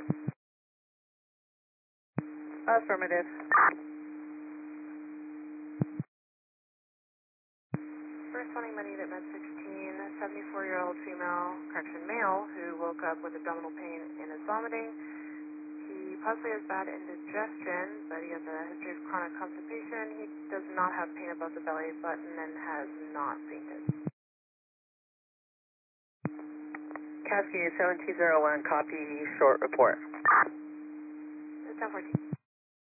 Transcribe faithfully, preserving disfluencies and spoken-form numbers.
Affirmative. Responding money at med sixteen, seventy-four-year-old female, correction male, who woke up with abdominal pain and is vomiting. He possibly has bad indigestion, but he has a history of chronic constipation. He does not have pain above the belly button and has not fainted. Cascade seven two zero one, copy, short report. ten fourteen.